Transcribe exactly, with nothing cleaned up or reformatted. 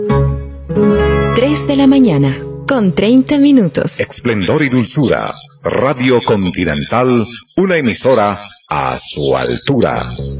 tres de la mañana, con treinta minutos. Esplendor y dulzura. Radio Continental, una emisora a su altura.